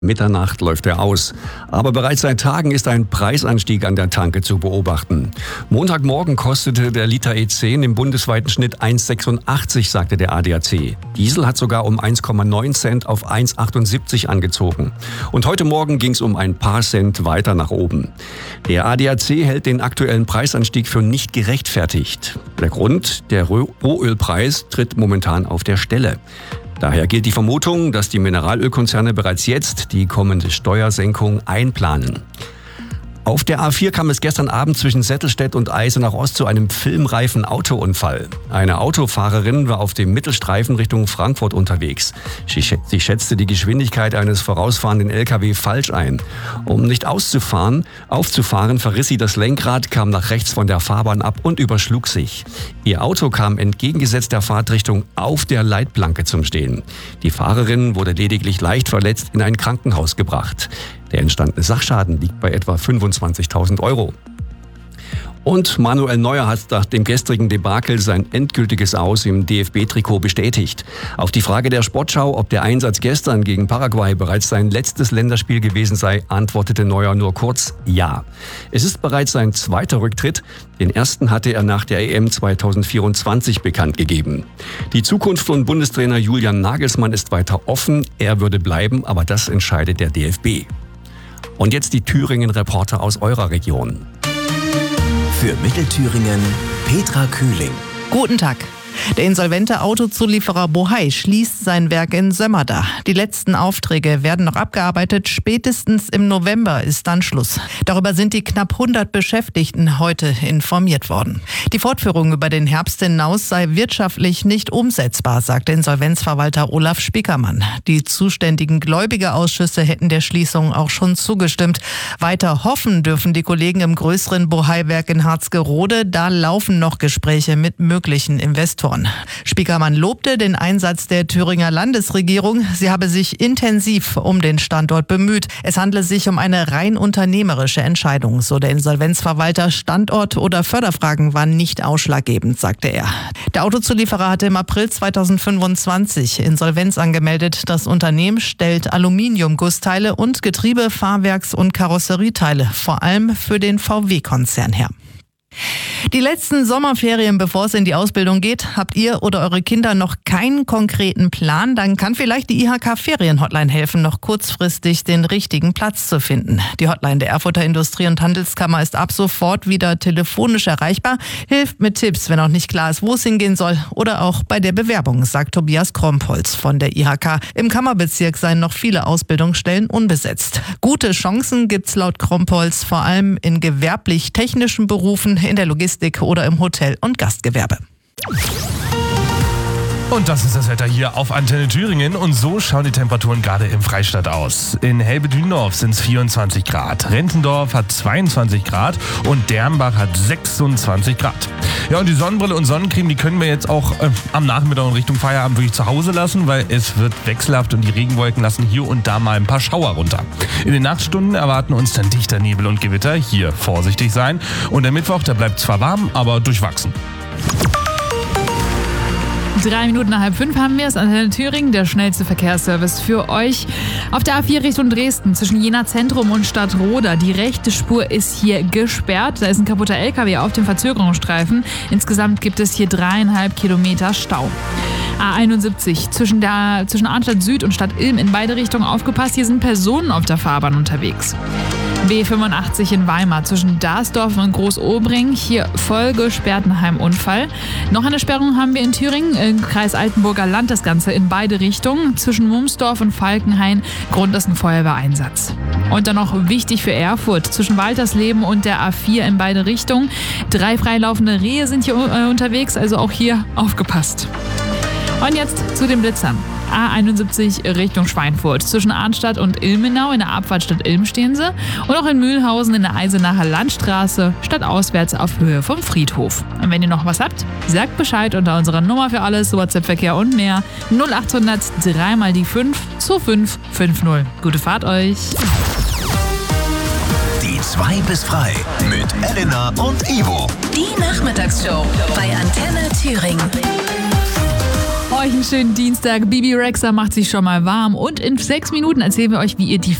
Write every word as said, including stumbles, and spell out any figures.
Mitternacht läuft er aus. Aber bereits seit Tagen ist ein Preisanstieg an der Tanke zu beobachten. Montagmorgen kostete der Liter E zehn im bundesweiten Schnitt eins Komma sechsundachtzig, sagte der A D A C. Diesel hat sogar um eins Komma neun Cent auf eins Komma achtundsiebzig angezogen. Und heute Morgen ging es um ein paar Cent weiter nach oben. Der A D A C hält den aktuellen Preisanstieg für nicht gerechtfertigt. Der Grund, der Rohölpreis tritt momentan auf der Stelle. Daher gilt die Vermutung, dass die Mineralölkonzerne bereits jetzt die kommende Steuersenkung einplanen. Auf der A vier kam es gestern Abend zwischen Settelstedt und Eisenach-Ost zu einem filmreifen Autounfall. Eine Autofahrerin war auf dem Mittelstreifen Richtung Frankfurt unterwegs. Sie schätzte die Geschwindigkeit eines vorausfahrenden L K W falsch ein. Um nicht auszufahren, aufzufahren, verriss sie das Lenkrad, kam nach rechts von der Fahrbahn ab und überschlug sich. Ihr Auto kam entgegengesetzt der Fahrtrichtung auf der Leitplanke zum Stehen. Die Fahrerin wurde lediglich leicht verletzt in ein Krankenhaus gebracht. Der entstandene Sachschaden liegt bei etwa fünfundzwanzigtausend Euro. Und Manuel Neuer hat nach dem gestrigen Debakel sein endgültiges Aus im D F B-Trikot bestätigt. Auf die Frage der Sportschau, ob der Einsatz gestern gegen Paraguay bereits sein letztes Länderspiel gewesen sei, antwortete Neuer nur kurz ja. Es ist bereits sein zweiter Rücktritt. Den ersten hatte er nach der E M zweitausendvierundzwanzig bekannt gegeben. Die Zukunft von Bundestrainer Julian Nagelsmann ist weiter offen. Er würde bleiben, aber das entscheidet der D F B. Und jetzt die Thüringen-Reporter aus eurer Region. Für Mittelthüringen Petra Kühling. Guten Tag. Der insolvente Autozulieferer Bohai schließt sein Werk in Sömmerda. Die letzten Aufträge werden noch abgearbeitet. Spätestens im November ist dann Schluss. Darüber sind die knapp hundert Beschäftigten heute informiert worden. Die Fortführung über den Herbst hinaus sei wirtschaftlich nicht umsetzbar, sagte Insolvenzverwalter Olaf Spiekermann. Die zuständigen Gläubigerausschüsse hätten der Schließung auch schon zugestimmt. Weiter hoffen dürfen die Kollegen im größeren Bohai-Werk in Harzgerode. Da laufen noch Gespräche mit möglichen Investoren. Spiekermann lobte den Einsatz der Thüringer Landesregierung. Sie habe sich intensiv um den Standort bemüht. Es handle sich um eine rein unternehmerische Entscheidung, so der Insolvenzverwalter. Standort oder Förderfragen waren nicht ausschlaggebend, sagte er. Der Autozulieferer hatte im April zweitausendfünfundzwanzig Insolvenz angemeldet. Das Unternehmen stellt Aluminiumgussteile und Getriebe-, Fahrwerks- und Karosserieteile, vor allem für den V W-Konzern her. Die letzten Sommerferien, bevor es in die Ausbildung geht, habt ihr oder eure Kinder noch keinen konkreten Plan? Dann kann vielleicht die I H K-Ferien-Hotline helfen, noch kurzfristig den richtigen Platz zu finden. Die Hotline der Erfurter Industrie- und Handelskammer ist ab sofort wieder telefonisch erreichbar, hilft mit Tipps, wenn auch nicht klar ist, wo es hingehen soll, oder auch bei der Bewerbung, sagt Tobias Krompholz von der I H K. Im Kammerbezirk seien noch viele Ausbildungsstellen unbesetzt. Gute Chancen gibt's laut Krompholz vor allem in gewerblich-technischen Berufen, in der Logistik oder im Hotel- und Gastgewerbe. Und das ist das Wetter hier auf Antenne Thüringen. Und so schauen die Temperaturen gerade im Freistaat aus. In Helbedündorf sind es vierundzwanzig Grad, Rentendorf hat zweiundzwanzig Grad und Dernbach hat sechsundzwanzig Grad. Ja, und die Sonnenbrille und Sonnencreme, die können wir jetzt auch äh, am Nachmittag und Richtung Feierabend wirklich zu Hause lassen, weil es wird wechselhaft und die Regenwolken lassen hier und da mal ein paar Schauer runter. In den Nachtstunden erwarten uns dann dichter Nebel und Gewitter. Hier vorsichtig sein. Und der Mittwoch, der bleibt zwar warm, aber durchwachsen. Drei Minuten nach halb fünf haben wir es. Antenne Thüringen, der schnellste Verkehrsservice für euch. Auf der A vier Richtung Dresden, zwischen Jena Zentrum und Stadtroda. Die rechte Spur ist hier gesperrt. Da ist ein kaputter L K W auf dem Verzögerungsstreifen. Insgesamt gibt es hier dreieinhalb Kilometer Stau. A einundsiebzig, zwischen, der, zwischen Arnstadt Süd und Stadt Ilm in beide Richtungen aufgepasst. Hier sind Personen auf der Fahrbahn unterwegs. B fünfundachtzig in Weimar, zwischen Darsdorf und Großobring. Hier voll gesperrt nach einem Unfall. Noch eine Sperrung haben wir in Thüringen, im Kreis Altenburger Land, das Ganze in beide Richtungen. Zwischen Mumsdorf und Falkenhain, Grund ist ein Feuerwehreinsatz. Und dann noch wichtig für Erfurt, zwischen Waltersleben und der A vier in beide Richtungen. Drei freilaufende Rehe sind hier äh, unterwegs, also auch hier aufgepasst. Und jetzt zu den Blitzern. A einundsiebzig Richtung Schweinfurt. Zwischen Arnstadt und Ilmenau in der Abfahrt Stadt Ilm stehen sie. Und auch in Mühlhausen in der Eisenacher Landstraße, stadtauswärts auf Höhe vom Friedhof. Und wenn ihr noch was habt, sagt Bescheid unter unserer Nummer für alles, WhatsApp-Verkehr und mehr. null achthundert drei mal die fünf zwei fünf fünf null. Gute Fahrt euch. Die zwei bis frei mit Elena und Ivo. Die Nachmittagsshow bei Antenne Thüringen. euch einen schönen Dienstag. Bibi Rexha macht sich schon mal warm und in sechs Minuten erzählen wir euch, wie ihr die